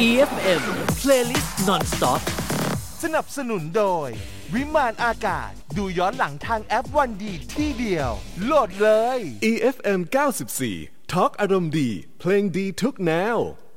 EFM Playlist Non-Stop สนับสนุนโดยวิมานอากาศดูย้อนหลังทางแอปวันดีที่เดียวโหลดเลย EFM 94 Talk อารมณ์ดีเพลงดีทุกแนว